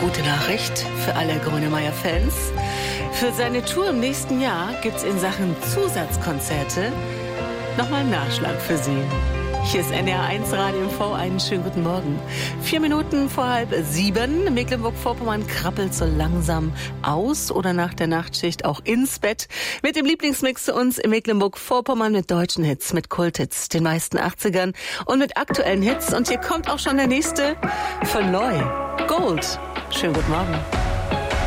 gute Nachricht für alle Grönemeyer-Fans. Für seine Tour im nächsten Jahr gibt's in Sachen Zusatzkonzerte nochmal einen Nachschlag für Sie. Hier ist NR1 Radio MV, einen schönen guten Morgen. 4 Minuten vor 6:30. Mecklenburg-Vorpommern krabbelt so langsam aus oder nach der Nachtschicht auch ins Bett. Mit dem Lieblingsmix zu uns in Mecklenburg-Vorpommern mit deutschen Hits, mit Kulthits, den meisten 80ern und mit aktuellen Hits. Und hier kommt auch schon der nächste von Neu. Gold. Schönen guten Morgen.